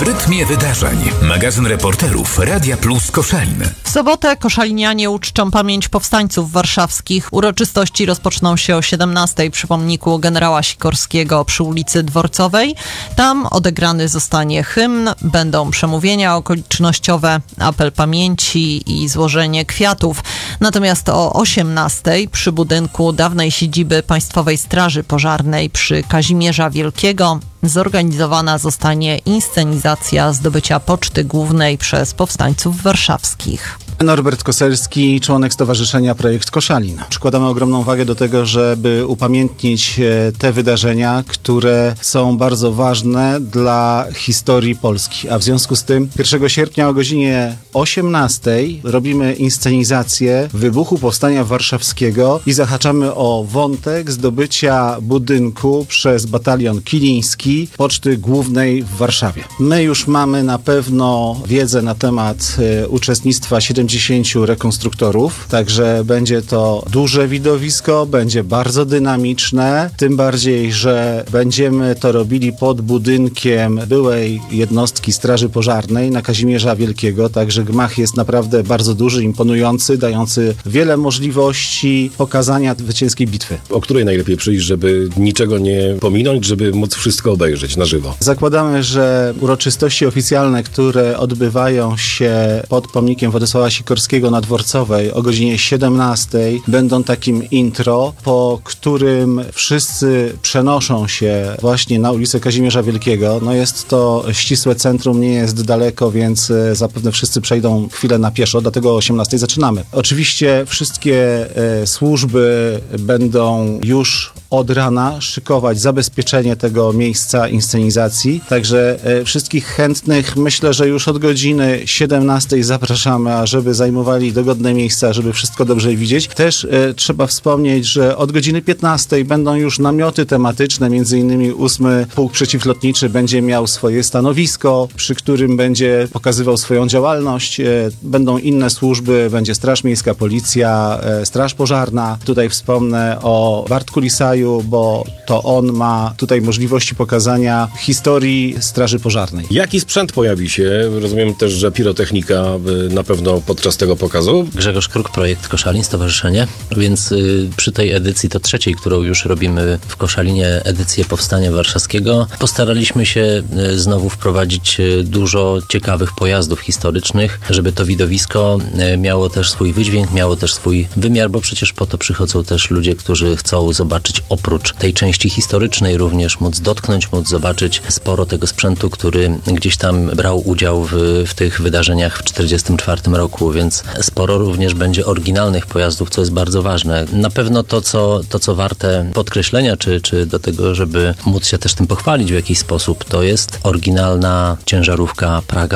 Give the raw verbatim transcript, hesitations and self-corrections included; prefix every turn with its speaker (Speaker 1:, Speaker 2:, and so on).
Speaker 1: W rytmie wydarzeń. Magazyn reporterów Radia Plus Koszalin.
Speaker 2: W sobotę koszalinianie uczczą pamięć powstańców warszawskich. Uroczystości rozpoczną się o siedemnastej przy pomniku generała Sikorskiego przy ulicy Dworcowej. Tam odegrany zostanie hymn, będą przemówienia okolicznościowe, apel pamięci i złożenie kwiatów. Natomiast o osiemnastej przy budynku dawnej siedziby Państwowej Straży Pożarnej przy Kazimierza Wielkiego zorganizowana zostanie inscenizacja zdobycia Poczty Głównej przez powstańców warszawskich.
Speaker 3: Norbert Koselski, członek Stowarzyszenia Projekt Koszalin. Przykładamy ogromną wagę do tego, żeby upamiętnić te wydarzenia, które są bardzo ważne dla historii Polski. A w związku z tym pierwszego sierpnia o godzinie osiemnastej robimy inscenizację wybuchu Powstania Warszawskiego i zahaczamy o wątek zdobycia budynku przez Batalion Kiliński Poczty Głównej w Warszawie. My już mamy na pewno wiedzę na temat y, uczestnictwa siedemdziesięciu rekonstruktorów, także będzie to duże widowisko, będzie bardzo dynamiczne, tym bardziej, że będziemy to robili pod budynkiem byłej jednostki Straży Pożarnej na Kazimierza Wielkiego, także gmach jest naprawdę bardzo duży, imponujący, dający wiele możliwości pokazania zwycięskiej bitwy.
Speaker 4: O której najlepiej przyjść, żeby niczego nie pominąć, żeby móc wszystko obejrzeć na żywo?
Speaker 3: Zakładamy, że uroczystości oficjalne, które odbywają się pod pomnikiem Władysława Sikorskiego na Dworcowej o godzinie siedemnastej będą takim intro, po którym wszyscy przenoszą się właśnie na ulicę Kazimierza Wielkiego. No jest to ścisłe centrum, nie jest daleko, więc zapewne wszyscy przejdą chwilę na pieszo, dlatego o osiemnastej zaczynamy. Oczywiście wszystkie e, służby będą już od rana szykować zabezpieczenie tego miejsca inscenizacji, także e, wszystkich chętnych myślę, że już od godziny siedemnastej zapraszamy, a żeby zajmowali dogodne miejsca, żeby wszystko dobrze widzieć. Też e, trzeba wspomnieć, że od godziny piętnastej będą już namioty tematyczne, między innymi ósmy Pułk Przeciwlotniczy będzie miał swoje stanowisko, przy którym będzie pokazywał swoją działalność. E, będą inne służby, będzie Straż Miejska, Policja, e, Straż Pożarna. Tutaj wspomnę o Bartku Lisaju, bo to on ma tutaj możliwości pokazania historii Straży Pożarnej.
Speaker 4: Jaki sprzęt pojawi się? Rozumiem też, że pirotechnika na pewno podczas tego pokazu.
Speaker 5: Grzegorz Kruk, Projekt Koszalin, Stowarzyszenie, więc y, przy tej edycji, to trzeciej, którą już robimy w Koszalinie, edycję Powstania Warszawskiego, postaraliśmy się y, znowu wprowadzić y, dużo ciekawych pojazdów historycznych, żeby to widowisko y, miało też swój wydźwięk, miało też swój wymiar, bo przecież po to przychodzą też ludzie, którzy chcą zobaczyć oprócz tej części historycznej również móc dotknąć, móc zobaczyć sporo tego sprzętu, który gdzieś tam brał udział w, w tych wydarzeniach w czterdziestym czwartym roku, więc sporo również będzie oryginalnych pojazdów, co jest bardzo ważne. Na pewno to, co, to, co warte podkreślenia, czy, czy do tego, żeby móc się też tym pochwalić w jakiś sposób, to jest oryginalna ciężarówka Praga.